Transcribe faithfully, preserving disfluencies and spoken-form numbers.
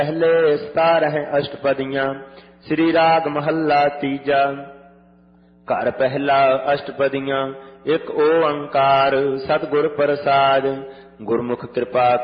ਪਹਿਲੇ ਸਤਾਰਹ ਅਸ਼ਟਪਦੀਆਂ। ਸ੍ਰੀ ਰਾਗ ਮਹੱਲਾ ਤੀਜਾ। ਘਰ ਪਹਿਲਾ ਅਸ਼ਟਪਦੀਆਂ। ਇੱਕ ਓੰਕਾਰ ਸਤਿਗੁਰ ਪ੍ਰਸਾਦਿ। ਗੁਰਮੁਖ ਕਿਰਪਾ